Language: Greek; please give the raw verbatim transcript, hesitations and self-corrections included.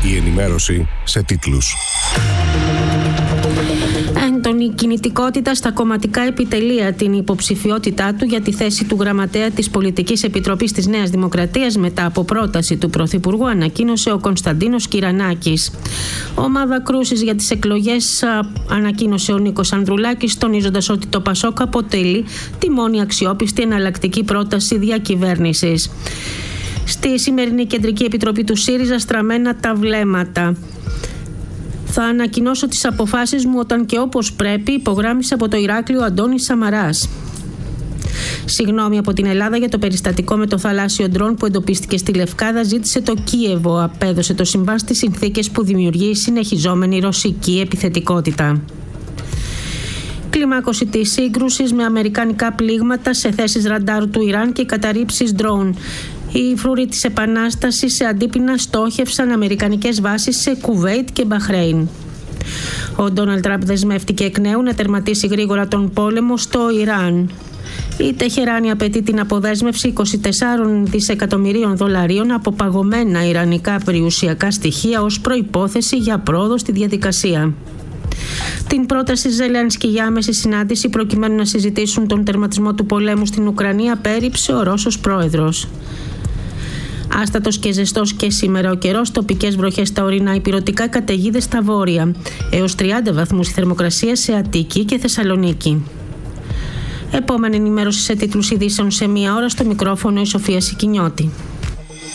Η ενημέρωση σε τίτλους. Έντονη κινητικότητα στα κομματικά επιτελεία. Την υποψηφιότητά του για τη θέση του γραμματέα της Πολιτικής Επιτροπής της Νέας Δημοκρατίας μετά από πρόταση του Πρωθυπουργού ανακοίνωσε ο Κωνσταντίνος Κυρανάκης. Ομάδα κρούσης για τις εκλογές ανακοίνωσε ο Νίκος Ανδρουλάκης, τονίζοντας ότι το ΠΑΣΟΚ αποτελεί τη μόνη αξιόπιστη εναλλακτική πρόταση διακυβέρνησης. Στη σημερινή Κεντρική Επιτροπή του ΣΥΡΙΖΑ στραμμένα τα βλέμματα. Θα ανακοινώσω τις αποφάσεις μου όταν και όπως πρέπει, υπογράμμισε από το Ηράκλειο Αντώνης Σαμαράς. Συγγνώμη από την Ελλάδα για το περιστατικό με το θαλάσσιο ντρόν που εντοπίστηκε στη Λευκάδα, ζήτησε το Κίεβο. Απέδωσε το συμβάν στις συνθήκες που δημιουργεί η συνεχιζόμενη ρωσική επιθετικότητα. Κλιμάκωση της σύγκρουσης με αμερικανικά πλήγματα σε θέσεις ραντάρου του Ιράν και καταρρίψεις ντρόν. Οι φρούροι της Επανάστασης σε αντίπεινα στόχευσαν αμερικανικές βάσεις σε Κουβέιτ και Μπαχρέιν. Ο Ντόναλντ Τραμπ δεσμεύτηκε εκ νέου να τερματίσει γρήγορα τον πόλεμο στο Ιράν. Η Τεχεράνη απαιτεί την αποδέσμευση είκοσι τεσσάρων δισεκατομμυρίων δολαρίων από παγωμένα ιρανικά περιουσιακά στοιχεία ως προϋπόθεση για πρόοδο στη διαδικασία. Την πρόταση Ζελένσκι για άμεση συνάντηση προκειμένου να συζητήσουν τον τερματισμό του πολέμου στην Ουκρανία πέριψε ο Ρώσος πρόεδρος. Άστατος και ζεστός και σήμερα ο καιρός, τοπικές βροχές στα ορεινά, υπηρετικά καταιγίδες στα βόρεια. Έως τριάντα βαθμούς η θερμοκρασία σε Αττική και Θεσσαλονίκη. Επόμενη ενημέρωση σε τίτλους ειδήσεων σε μία ώρα, στο μικρόφωνο η Σοφία Σικινιώτη.